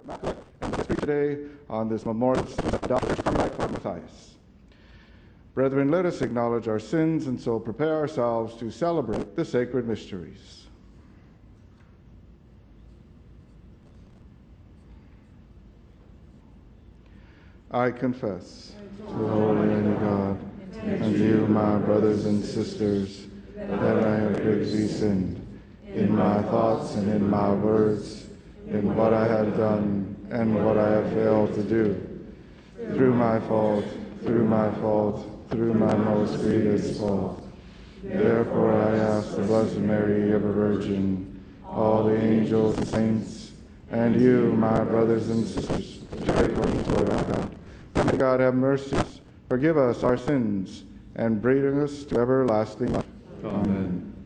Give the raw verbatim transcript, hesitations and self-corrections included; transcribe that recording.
and this today on this memorial of Doctor Carmelite Matthias. Brethren, let us acknowledge our sins and so prepare ourselves to celebrate the sacred mysteries. I confess to the Holy God and to you, my brothers and sisters, that I have greatly sinned in my thoughts and in my words, in what I have done and what I have failed to do. Through my fault, through my fault, through my most grievous fault. Therefore I ask the Blessed Mary, ever Virgin, all the angels and saints, and you, my brothers and sisters, to pray for me toward our God. May God have mercy, forgive us our sins, and bring us to everlasting life. Amen.